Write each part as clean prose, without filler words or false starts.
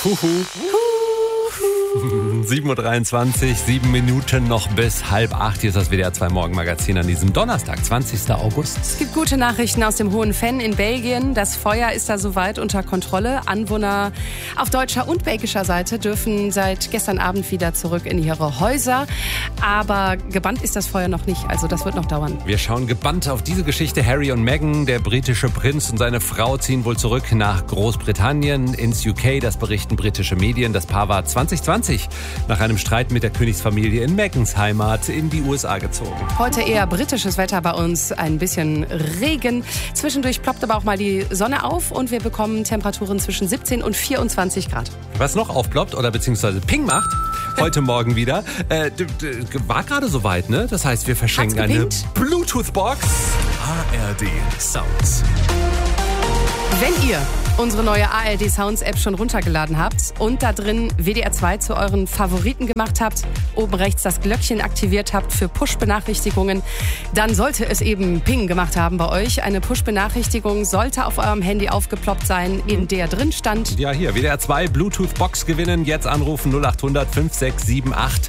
Huhu. 7.23 Uhr, 7 Minuten noch bis 7:30. Hier ist das WDR 2 Morgenmagazin an diesem Donnerstag, 20. August. Es gibt gute Nachrichten aus dem Hohen Venn in Belgien. Das Feuer ist da soweit unter Kontrolle. Anwohner auf deutscher und belgischer Seite dürfen seit gestern Abend wieder zurück in ihre Häuser. Aber gebannt ist das Feuer noch nicht, also das wird noch dauern. Wir schauen gebannt auf diese Geschichte. Harry und Meghan, der britische Prinz und seine Frau, ziehen wohl zurück nach Großbritannien, ins UK. Das berichten britische Medien. Das Paar war 2020 nach einem Streit mit der Königsfamilie in Meghans Heimat in die USA gezogen. Heute eher britisches Wetter bei uns, ein bisschen Regen. Zwischendurch ploppt aber auch mal die Sonne auf und wir bekommen Temperaturen zwischen 17 und 24 Grad. Was noch aufploppt oder beziehungsweise Ping macht, heute Morgen wieder, war gerade soweit, ne? Das heißt, wir verschenken eine Bluetooth-Box. ARD Sounds. Wenn ihr unsere neue ARD Sounds App schon runtergeladen habt und da drin WDR 2 zu euren Favoriten gemacht habt, oben rechts das Glöckchen aktiviert habt für Push-Benachrichtigungen, dann sollte es eben Ping gemacht haben bei euch. Eine Push-Benachrichtigung sollte auf eurem Handy aufgeploppt sein, in der drin stand. Ja, hier, WDR 2 Bluetooth-Box gewinnen. Jetzt anrufen 0800 5678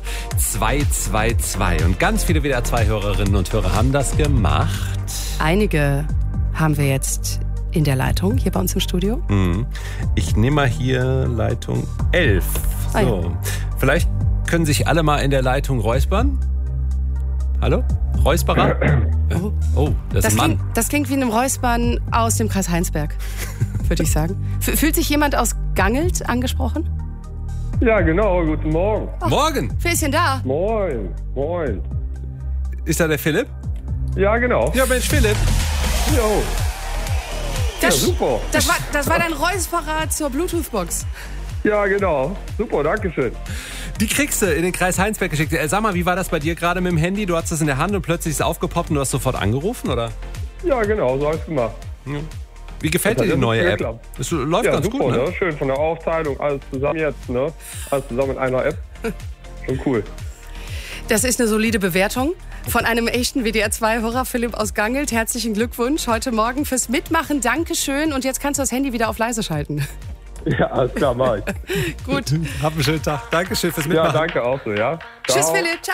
222. Und ganz viele WDR 2 Hörerinnen und Hörer haben das gemacht. Einige haben wir jetzt in der Leitung, hier bei uns im Studio. Ich nehme mal hier Leitung 11. So. Ja. Vielleicht können sich alle mal in der Leitung räuspern. Hallo? Räusperer? Oh, das ist ein Mann. Das klingt wie ein Räuspern aus dem Kreis Heinsberg, würde ich sagen. Fühlt sich jemand aus Gangelt angesprochen? Ja, genau. Guten Morgen. Morgen! Wer ist denn da? Moin. Moin. Ist da der Philipp? Ja, genau. Ja, Mensch, Philipp. Jo. Ja, Das, super. das war dein Räusperer zur Bluetooth-Box. Ja, genau. Super, dankeschön. Die kriegst du in den Kreis Heinsberg geschickt. Sag mal, wie war das bei dir gerade mit dem Handy? Du hattest es in der Hand und plötzlich ist es aufgepoppt und du hast sofort angerufen, oder? Ja, genau. So habe ich gemacht. Wie gefällt dir die neue App? Es läuft Ja, ganz super, gut, ne? Schön von der Aufteilung. Alles zusammen jetzt, ne? Alles zusammen in einer App. Schon cool. Das ist eine solide Bewertung von einem echten WDR 2-Hörer, Philipp aus Gangelt. Herzlichen Glückwunsch heute Morgen fürs Mitmachen. Dankeschön. Und jetzt kannst du das Handy wieder auf leise schalten. Ja, alles klar, mach ich. Gut. Hab einen schönen Tag. Dankeschön fürs Mitmachen. Ja, danke auch so, ja. Ciao. Tschüss, Philipp. Ciao.